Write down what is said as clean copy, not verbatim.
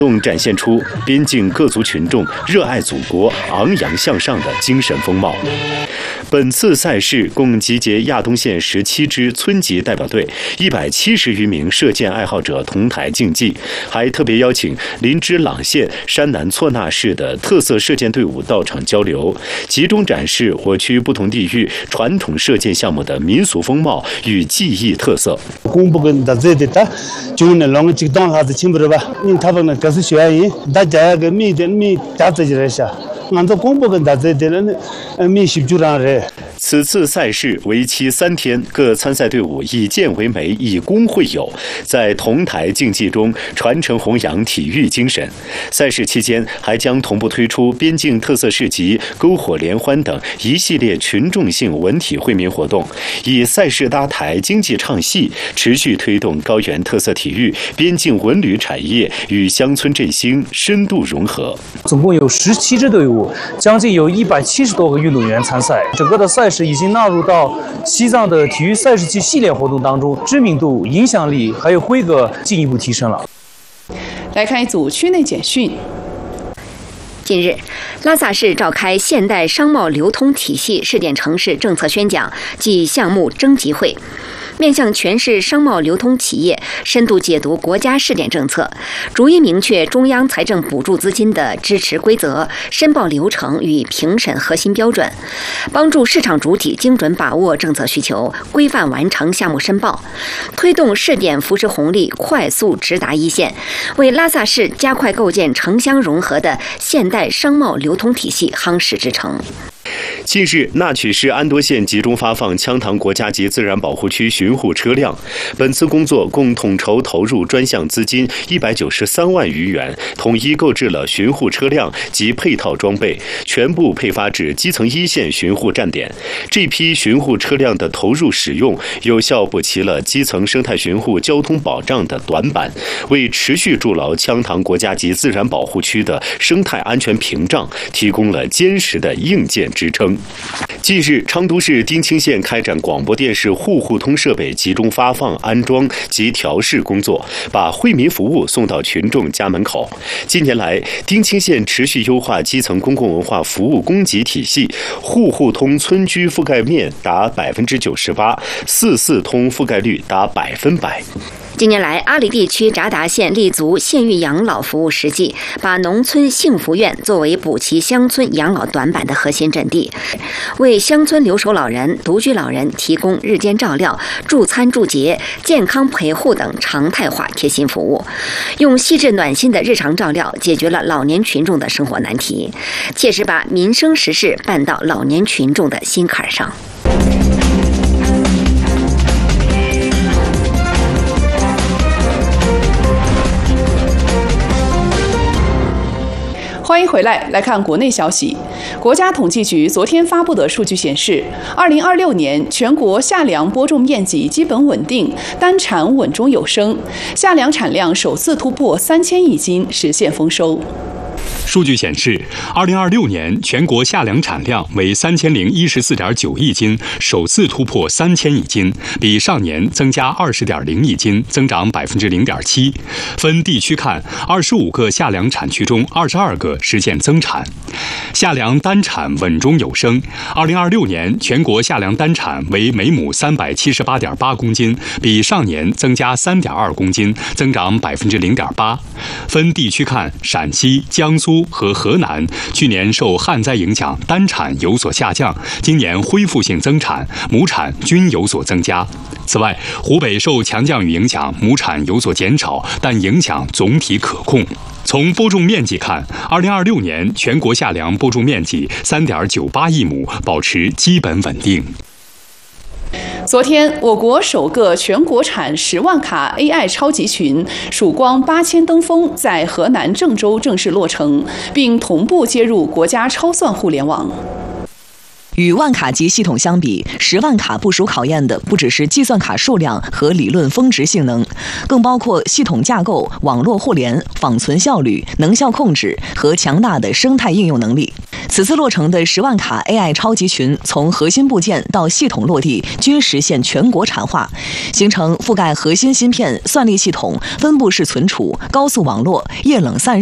展现出边境各族群众热爱祖国、昂扬向上的精神风貌。本次赛事共集结亚东县17支村级代表队170余名射箭爱好者同台竞技，还特别邀请林芝朗县山南错那市的特色射箭队伍到场交流，集中展示我区不同地域传统射箭项目的民俗风貌与技艺特色。此次赛事为期3天，各参赛队伍以箭为媒，以弓会友，在同台竞技中传承弘扬体育精神。赛事期间还将同步推出边境特色市集、篝火联欢等一系列群众性文体惠民活动，以赛事搭台、经济唱戏，持续推动高原特色体育、边境文旅产业与乡村振兴深度融合。 总共有17支队伍，将近有170多个运动员参赛。整个的赛事已经纳入到西藏的体育赛事季系列活动当中，知名度、影响力还有规格进一步提升了。 来看一组区内简讯。 近日，拉萨市召开现代商贸流通体系试点城市政策宣讲暨项目征集会，面向全市商贸流通企业深度解读国家试点政策，逐一明确中央财政补助资金的支持规则、申报流程与评审核心标准，帮助市场主体精准把握政策需求，规范完成项目申报，推动试点扶持红利快速直达一线，为拉萨市加快构建城乡融合的现代商贸流通体系夯实支撑。 近日，纳曲市安多县集中发放羌塘国家级自然保护区巡护车辆。本次工作共统筹投入专项资金193万余元，统一购置了巡护车辆及配套装备，全部配发至基层一线巡护站点。这批巡护车辆的投入使用，有效补齐了基层生态巡护交通保障的短板，为持续筑牢羌塘国家级自然保护区的生态安全屏障提供了坚实的硬件支撑。近日，昌都市丁清县开展广播电视户户通设备集中发放、安装及调试工作，把惠民服务送到群众家门口。近年来，丁清县持续优化基层公共文化服务供给体系，户户通村居覆盖面达98%，44通覆盖率达100%。 近年来，阿里地区札达县立足县域养老服务实际，把农村幸福院作为补齐乡村养老短板的核心阵地，为乡村留守老人、独居老人提供日间照料、助餐助洁、健康陪护等常态化贴心服务，用细致暖心的日常照料解决了老年群众的生活难题，切实把民生实事办到老年群众的心坎上。 欢迎回来，来看国内消息。国家统计局昨天发布的数据显示，2026年全国夏粮播种面积基本稳定，单产稳中有升，夏粮产量首次突破3000亿斤，实现丰收。 数据显示，2026年全国夏粮产量为3014.9亿斤，首次突破3000亿斤，比上年增加20.0亿斤，增长0.7%。分地区看，25个夏粮产区中22个实现增产。夏粮单产稳中有升，2026年全国夏粮单产为每亩378.8公斤，比上年增加3.2公斤，增长0.8%。分地区看，陕西、江苏和河南去年受旱灾影响，单产有所下降，今年恢复性增产，亩产均有所增加。此外，湖北受强降雨影响，亩产有所减少，但影响总体可控。从播种面积看，2026年全国夏粮播种面积3.98亿亩，保持基本稳定。 昨天，我国首个全国产10万卡 AI 超级群“曙光8000登峰”在河南郑州正式落成，并同步接入国家超算互联网。 与万卡级系统相比，10万卡部署考验的不只是计算卡数量和理论峰值性能，更包括系统架构、网络互联、仿存效率、能效控制和强大的生态应用能力。 此次落成的10万卡 AI 超级群，从核心部件到系统落地均实现全国产化，形成覆盖核心芯片、算力系统、分布式存储、高速网络、液冷散